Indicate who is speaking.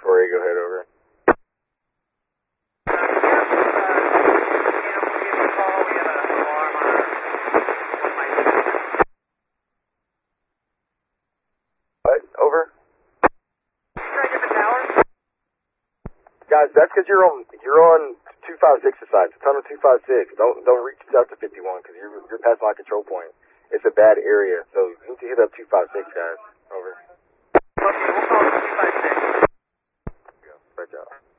Speaker 1: Corey, go ahead, over. What? Over? Guys, that's because you're on 256 side. It's tunnel 256. Don't reach out to 51 because you're past my control point. It's a bad area, so you need to hit up 256, guys. Over.
Speaker 2: Okay, we'll call 256.
Speaker 1: Great job.